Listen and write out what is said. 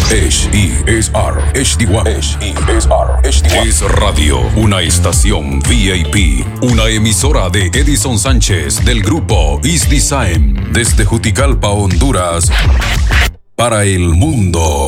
HESR HD1. HESR HD1. Es Radio, una estación VIP, una emisora de Edison Sánchez del grupo Is Design, desde Juticalpa, Honduras, para el mundo.